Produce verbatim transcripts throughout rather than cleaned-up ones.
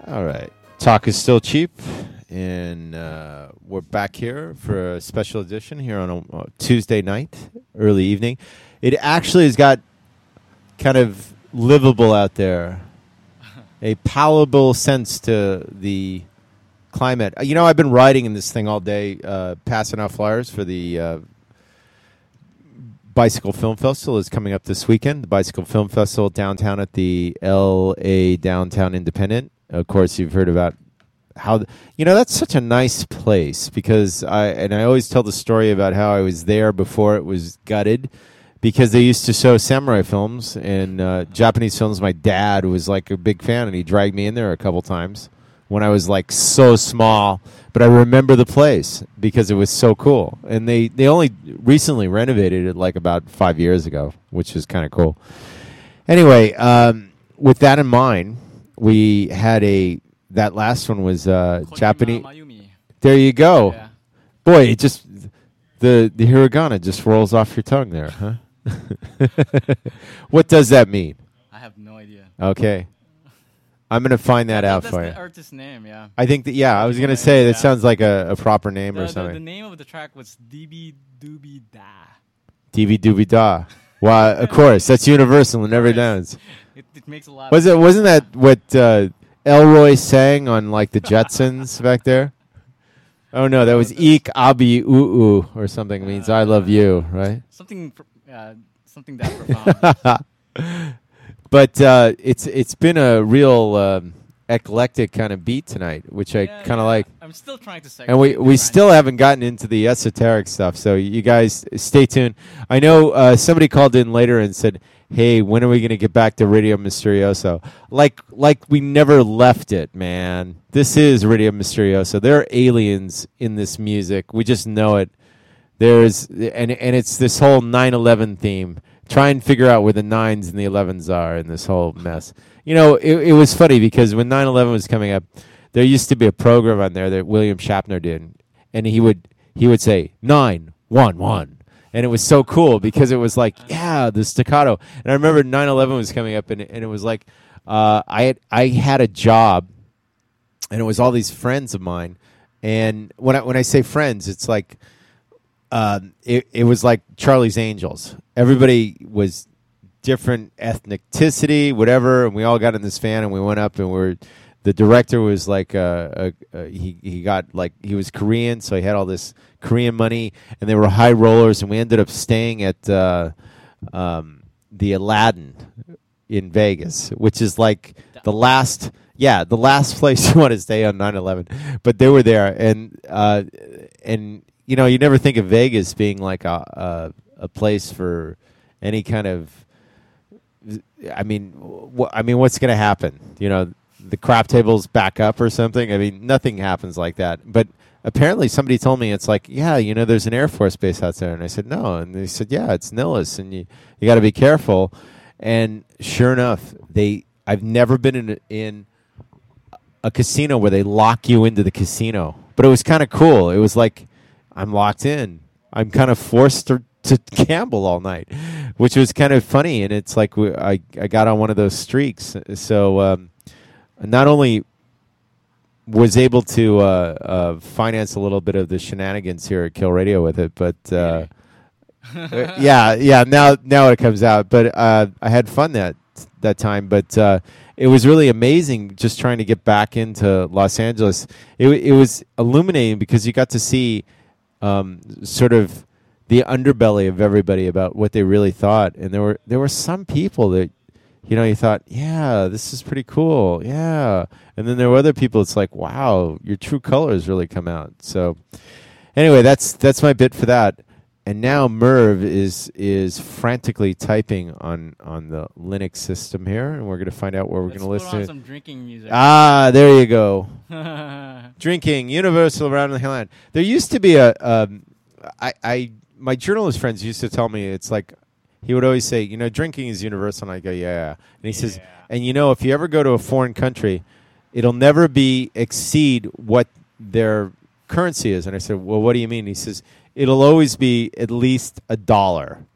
All right. Talk is still cheap, and uh, we're back here for a special edition here on a, a Tuesday night, early evening. It actually has got kind of livable out there, a palatable sense to the climate. You know, I've been riding in this thing all day, uh, passing out flyers for the uh, Bicycle Film Festival is coming up this weekend. The Bicycle Film Festival downtown at the L A Downtown Independent. Of course, you've heard about how, th- you know, that's such a nice place because I, and I always tell the story about how I was there before it was gutted because they used to show samurai films and uh, Japanese films. My dad was like a big fan and he dragged me in there a couple times when I was like so small. But I remember the place because it was so cool. And they, they only recently renovated it like about five years ago, which is kind of cool. Anyway, um, with that in mind, we had a, that last one was uh, Japanese. Mayumi. There you go. Yeah. Boy, it just, the, the hiragana just rolls off your tongue there, huh? What does that mean? I have no idea. Okay. I'm going to find that out That's for the you. artist's name, yeah. I think that, yeah, I was going to say that sounds like a, a proper name The, or the, something. the name of the track was D B Doobie Da. D V Doobie Da. Well, of course, that's universal and never downs. It, it makes a lot Was of it? Wasn't that what uh, Elroy sang on like the Jetsons back there? Oh no, that was Eek Abi Oo Oo or something. Means I love you, right? Something, pr- uh, something that profound. But uh, it's it's been a real um, eclectic kind of beat tonight, which I Yeah, kind of yeah. like. I'm still trying to segue. And we, I'm we trying still to- haven't gotten into the esoteric stuff, so you guys stay tuned. I know uh, somebody called in later and said, hey, when are we going to get back to Radio Mysterioso? Like like we never left it, man. This is Radio Mysterioso. There are aliens in this music. We just know it. There's and and it's this whole nine eleven theme. Try and figure out where the nines and the elevens are in this whole mess. You know, it, it was funny because when nine eleven was coming up, there used to be a program on there that William Shatner did, and he would he would say nine one one, and it was so cool because it was like yeah the staccato. And I remember nine eleven was coming up, and and it was like uh, I had I had a job, and it was all these friends of mine, and when I when I say friends, it's like. Um, it, it was like Charlie's Angels. Everybody was different ethnicity, whatever, and we all got in this van and we went up and we were. The director was like, uh, a, a, he he got like he was Korean, so he had all this Korean money, and they were high rollers, and we ended up staying at uh, um, the Aladdin in Vegas, which is like the last. Yeah, the last place you want to stay on nine eleven. But they were there, and uh, and. You know, you never think of Vegas being like a a, a place for any kind of. I mean, wh- I mean, what's going to happen? You know, the crap tables back up or something. I mean, nothing happens like that. But apparently, somebody told me it's like, yeah, you know, there's an Air Force base out there, and I said no, and they said, yeah, it's Nillis, and you you got to be careful. And sure enough, they. I've never been in in a casino where they lock you into the casino, but it was kind of cool. It was like. I'm locked in. I'm kind of forced to, to gamble all night, which was kind of funny. And it's like we, I, I got on one of those streaks. So um, not only was able to uh, uh, finance a little bit of the shenanigans here at Kill Radio with it, but uh, yeah, yeah. Now, now it comes out. But uh, I had fun that that time. But uh, it was really amazing just trying to get back into Los Angeles. It it was illuminating because you got to see. Um, sort of the underbelly of everybody about what they really thought, and there were there were some people that, you know, you thought, yeah, this is pretty cool, yeah, and then there were other people. It's like, wow, your true colors really come out. So, anyway, that's that's my bit for that. And now Merv is is frantically typing on on the Linux system here, and we're going to find out where we're going to Let's listen. put on to some drinking music. Ah, there you go. Drinking, universal around the land. There used to be a, um, I, I, my journalist friends used to tell me it's like, he would always say, you know, drinking is universal. And I go, yeah. And he Yeah. says, and you know, if you ever go to a foreign country, it'll never be exceed what their currency is. And I said, well, what do you mean? He says, it'll always be at least a dollar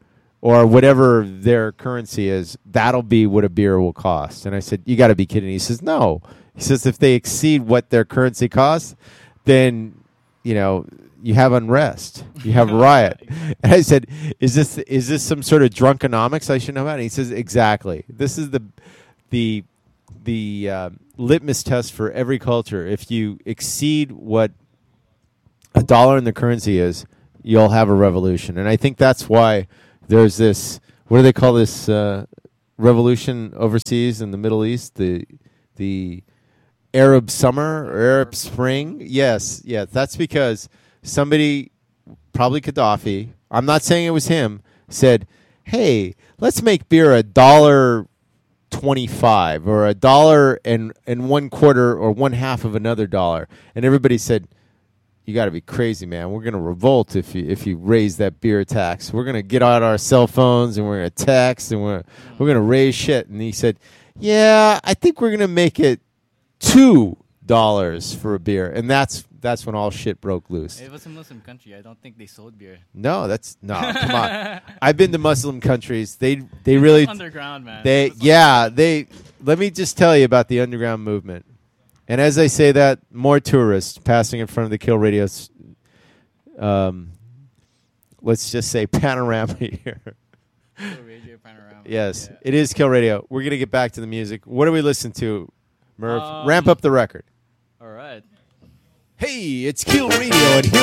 or whatever their currency is, that'll be what a beer will cost. And I said, you got to be kidding. He says, no. He says, if they exceed what their currency costs, then, you know, you have unrest. You have riot. And I said, is this is this some sort of drunkenomics I should know about? And he says, exactly. This is the the the uh, litmus test for every culture. If you exceed what a dollar in the currency is, you'll have a revolution. And I think that's why there's this, what do they call this uh, revolution overseas in the Middle East? The the Arab summer or Arab spring? Yes, yes. That's because somebody, probably Gaddafi, I'm not saying it was him, said, hey, let's make beer a dollar twenty-five or a dollar and, and one quarter or one half of another dollar. And everybody said, you got to be crazy, man. We're going to revolt if you if you raise that beer tax. We're going to get out our cell phones and we're going to text and we're we're going to raise shit. And he said, yeah, I think we're going to make it two dollars for a beer. And that's that's when all shit broke loose. It was a Muslim country. I don't think they sold beer. No, that's no. Come on. I've been to Muslim countries. They they really underground, man. They yeah they. Let me just tell you about the underground movement. And as I say that, more tourists passing in front of the Kill Radio, um, let's just say panorama here. Kill Radio panorama. Yes, yeah. It is Kill Radio. We're going to get back to the music. What do we listen to, Murph? Um, Ramp up the record. All right. Hey, it's Kill Radio, and here